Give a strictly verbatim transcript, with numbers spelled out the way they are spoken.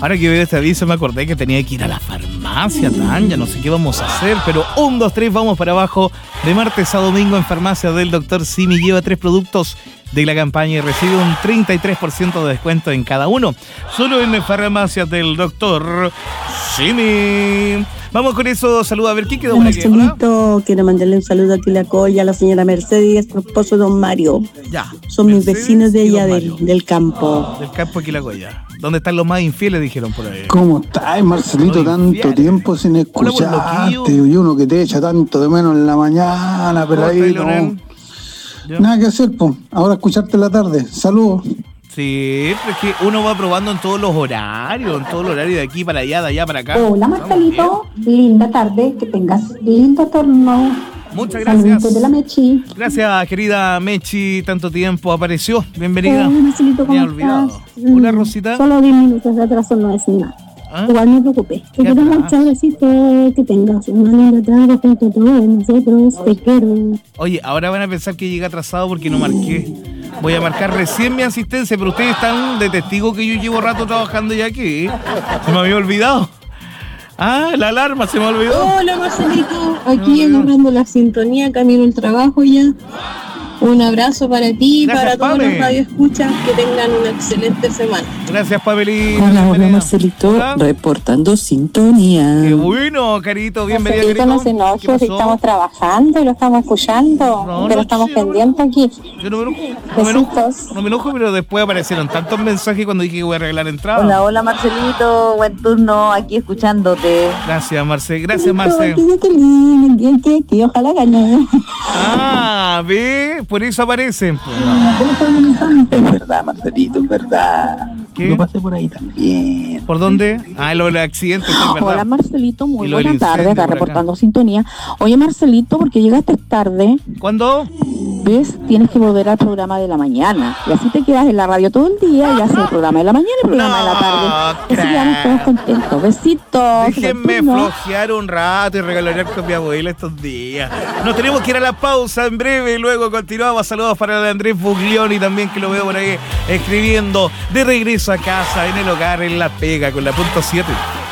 Ahora que veo este aviso me acordé que tenía que ir a la farmacia, Tanya, no sé qué vamos a hacer, pero un, dos, tres, vamos para abajo. De martes a domingo en farmacia del doctor Simi, lleva tres productos de la campaña y recibe un treinta y tres por ciento de descuento en cada uno. Solo en farmacia del doctor Simi. Vamos con eso, saluda a ver quién quedó por aquí. Marcelito, quiero mandarle un saludo a Quilacoya, a la señora Mercedes, a su esposo don Mario. Ya. Son Mercedes mis vecinos de allá del, Mario. del campo. Del campo de Quilacoya. ¿Dónde están los más infieles? Dijeron por ahí. ¿Cómo estás, Marcelito? Muy Tanto bien. tiempo sin Hola, por escucharte. loquillo. Y uno que te echa tanto de menos en la mañana, pero ¿Cómo ahí estáis, no. Leonel? ¿Ya? Nada que hacer, pues. Ahora escucharte en la tarde. Saludos. Sí, pero es que uno va probando en todos los horarios, en todos los horarios de aquí para allá, de allá para acá. Hola Marcelito, linda tarde, que tengas lindo torno. Muchas Saluditos gracias. de la Mechi. Gracias, querida Mechi, tanto tiempo apareció. Bienvenida. Hola Marcelito, Me ¿cómo he olvidado. estás? Hola, Mm, Rosita. Solo diez minutos de atraso no es nada. ¿Ah? Igual no te preocupes. Te ¿Qué quiero atrás? mucho, besito, que tengas una linda tarde junto a todos nosotros. Te quiero. Oye, ahora van a pensar que llegué atrasado porque no marqué. Voy a marcar recién mi asistencia, pero ustedes están de testigo que yo llevo rato trabajando ya aquí. Se me había olvidado. Ah, la alarma se me olvidó. Hola Marcelito, aquí Hola. agarrando la sintonía, camino al trabajo ya. Un abrazo para ti y Gracias, para todos Pame. los radioescuchas, que tengan una excelente semana. Gracias, Pavelina. Hola, hola Bienvenida. Marcelito, Hola. reportando sintonía. Qué bueno, Carito, bienvenida, Marcelito, Carito. no se enoje, ¿Qué si pasó? estamos trabajando y lo estamos escuchando, No, pero no, estamos sí, no, pendientes aquí. Yo no me enojo, no me enojo, Besitos. no me enojo, pero después aparecieron tantos mensajes cuando dije que voy a arreglar entrada. Hola, hola Marcelito, buen turno aquí escuchándote. Gracias, Marce. Gracias, Marce. Que, que lindo, que, que, que ojalá gane. Ah, ve, por eso aparecen. Es verdad, Marcelito, es verdad. ¿Qué? Yo pasé por ahí también. ¿Por dónde? Ah, lo del accidente, sí, es verdad. Hola Marcelito, Y muy lo del buena tarde, incendio acá por acá. reportando sintonía. Oye Marcelito, porque llegaste tarde, ¿Cuándo? ves, tienes que volver al programa de la mañana. Y así te quedas en la radio todo el día y haces el programa de la mañana y el programa de la tarde. No, Así quedamos todos contentos. Besitos. Déjenme buen turno. flojear un rato y regalonear con mi abuela estos días. Nos tenemos que ir a la pausa en breve y luego continuamos. Saludos para el de Andrés Buglioni también, que lo veo por ahí escribiendo. De regreso a casa, en el hogar, en la pega, con la punto siete.